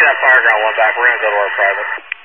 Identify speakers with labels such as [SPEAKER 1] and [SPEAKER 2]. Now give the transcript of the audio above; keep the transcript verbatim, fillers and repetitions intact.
[SPEAKER 1] that Fireground one back. We're going to go to our private.